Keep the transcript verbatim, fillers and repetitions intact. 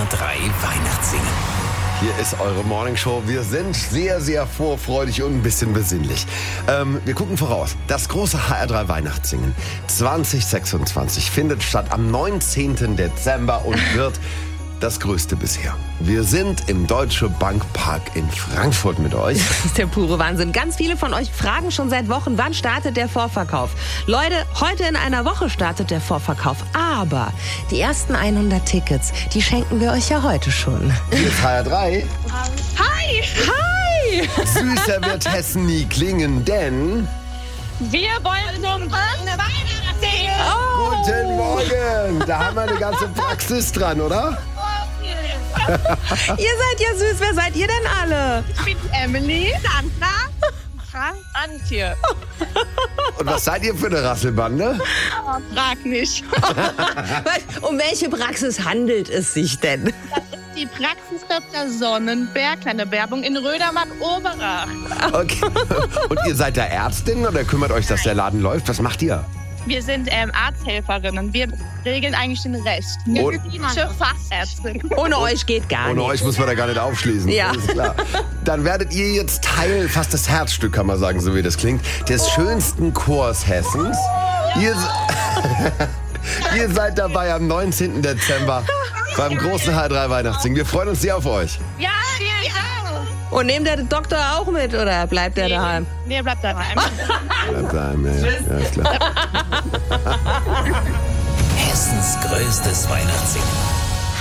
H drei Weihnachtssingen. Hier ist eure Morningshow. Wir sind sehr, sehr vorfreudig und ein bisschen besinnlich. Ähm, wir gucken voraus. Das große H R drei Weihnachtssingen zwanzig sechsundzwanzig findet statt am neunzehnten Dezember und wird das größte bisher. Wir sind im Deutsche Bank Park in Frankfurt mit euch. Das ist der pure Wahnsinn. Ganz viele von euch fragen schon seit Wochen, wann startet der Vorverkauf? Leute, heute in einer Woche startet der Vorverkauf. Aber die ersten hundert Tickets, die schenken wir euch ja heute schon. Hier ist H R drei. Hi! Hi! Süßer wird Hessen nie klingen, denn... Wir wollen zum Weihnachtssingen! Oh. Guten Morgen! Da haben wir eine ganze Praxis dran, oder? Ihr seid ja süß. Wer seid ihr denn alle? Ich bin Emily, Sandra, Frank, Antje. Und was seid ihr für eine Rasselbande? Oh, frag nicht. Um welche Praxis handelt es sich denn? Die Praxis Doktor Sonnenberg, kleine Werbung in Rödermark-Oberach. Okay. Und ihr seid da Ärztin oder kümmert euch, dass der Laden läuft? Was macht ihr? Wir sind ähm, Arzthelferinnen. Wir regeln eigentlich den Rest. Wir Und- sind die Fachärztin. Ohne euch geht gar Ohne nicht. euch muss man da gar nicht aufschließen. Ja. Alles klar. Dann werdet ihr jetzt Teil, fast das Herzstück, kann man sagen, so wie das klingt, des schönsten Chors Hessens. Ihr, ihr seid dabei am neunzehnten Dezember beim großen H R drei Weihnachtssingen. Wir freuen uns sehr auf euch. Ja, vielen Dank. Und nehmt der Doktor auch mit oder bleibt er daheim? Nee, bleibt daheim. Bleibt daheim, ja. Ja, ist klar. Hessens größtes Weihnachtssingen.